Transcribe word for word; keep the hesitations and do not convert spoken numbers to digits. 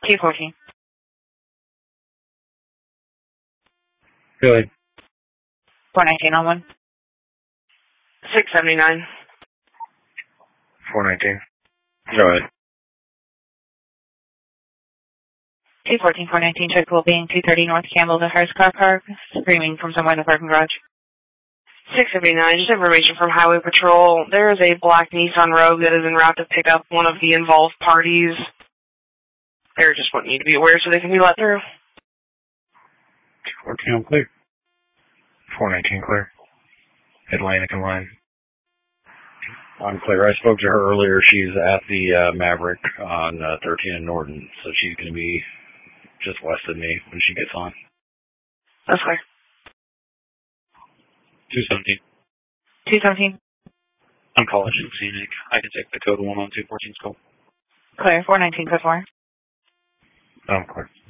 two fourteen. Go ahead. four nineteen on one. six seventy-nine. four nineteen. Go ahead. two fourteen, four nineteen, check will being two thirty North Campbell to Hearst Car Park, screaming from somewhere in the parking garage. six seventy-nine, just information from Highway Patrol. There is a black Nissan Rogue that is en route to pick up one of the involved parties. They're just wanting you to be aware so they can be let through. two fourteen, I'm clear. four nineteen, clear. Atlantic and line. I'm clear. I spoke to her earlier. She's at the uh, Maverick on uh, thirteen and Norton, so she's going to be just west of me when she gets on. That's clear. two seventeen. two seventeen. I'm calling Scenic. I can take the code one on two fourteen's call. Clear, four nineteen, code four. I'm clear.